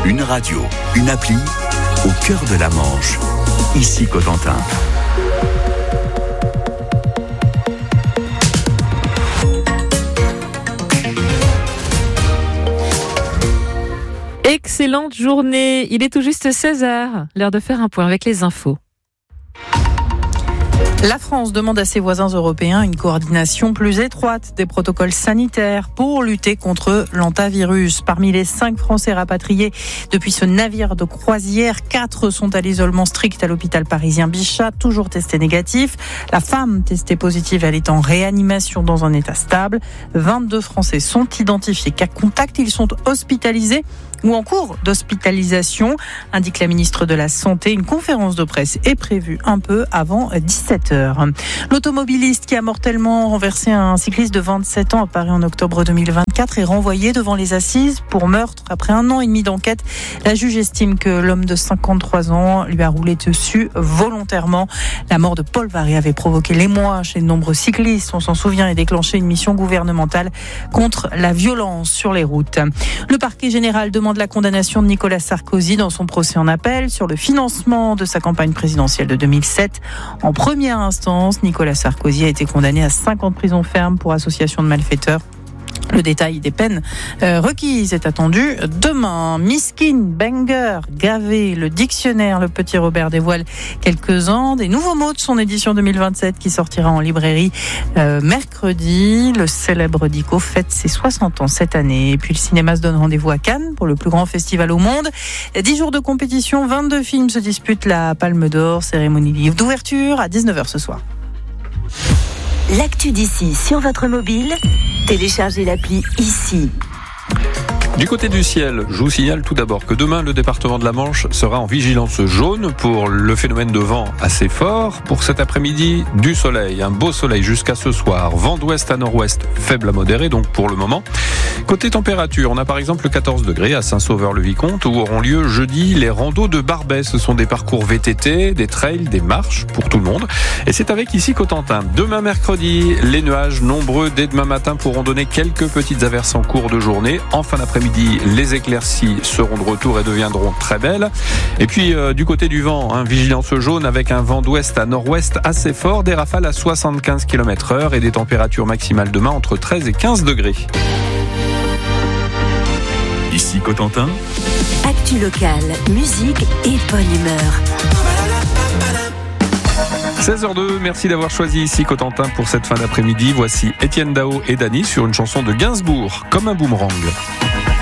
Une radio, une appli, au cœur de la Manche. Ici Cotentin. Excellente journée, il est tout juste 16h, l'heure de faire un point avec les infos. La France demande à ses voisins européens une coordination plus étroite des protocoles sanitaires pour lutter contre l'hantavirus. Parmi les 5 Français rapatriés depuis ce navire de croisière, 4 sont à l'isolement strict à l'hôpital parisien Bichat, toujours testés négatifs. La femme testée positive, elle est en réanimation dans un état stable. 22 Français sont identifiés cas contact, ils sont hospitalisés ou en cours d'hospitalisation, indique la ministre de la Santé. Une conférence de presse est prévue un peu avant 17h. L'automobiliste qui a mortellement renversé un cycliste de 27 ans à Paris en octobre 2024 est renvoyé devant les assises pour meurtre. Après 1 an et demi d'enquête, la juge estime que l'homme de 53 ans lui a roulé dessus volontairement. La mort de Paul Varé avait provoqué l'émoi chez de nombreux cyclistes, on s'en souvient, et déclenché une mission gouvernementale contre la violence sur les routes. Le parquet général demande la condamnation de Nicolas Sarkozy dans son procès en appel sur le financement de sa campagne présidentielle de 2007. En première instance, Nicolas Sarkozy a été condamné à 5 ans de prison ferme pour association de malfaiteurs. Le détail des peines requises est attendu demain. Miskin, banger, gavé, le dictionnaire, le petit Robert dévoile quelques-uns des nouveaux mots de son édition 2027 qui sortira en librairie mercredi. Le célèbre Dico fête ses 60 ans cette année. Et puis le cinéma se donne rendez-vous à Cannes pour le plus grand festival au monde. 10 jours de compétition, 22 films se disputent la Palme d'Or, cérémonie d'ouverture à 19h ce soir. L'actu d'ici sur votre mobile, téléchargez l'appli ici. Du côté du ciel, je vous signale tout d'abord que demain, le département de la Manche sera en vigilance jaune pour le phénomène de vent assez fort. Pour cet après-midi, du soleil, un beau soleil jusqu'à ce soir. Vent d'ouest à nord-ouest, faible à modéré, donc pour le moment. Côté température, on a par exemple 14 degrés à Saint-Sauveur-le-Vicomte où auront lieu jeudi les randos de Barbet. Ce sont des parcours VTT, des trails, des marches pour tout le monde. Et c'est avec ici Cotentin. Demain mercredi, les nuages nombreux dès demain matin pourront donner quelques petites averses en cours de journée. En fin d'après-midi, les éclaircies seront de retour et deviendront très belles. Et puis du côté du vent, vigilance jaune avec un vent d'ouest à nord-ouest assez fort, des rafales à 75 km/h et des températures maximales demain entre 13 et 15 degrés. Ici Cotentin. Actu locale, musique et bonne humeur. 16h02, merci d'avoir choisi ici Cotentin pour cette fin d'après-midi. Voici Étienne Dao et Dany sur une chanson de Gainsbourg, Comme un boomerang.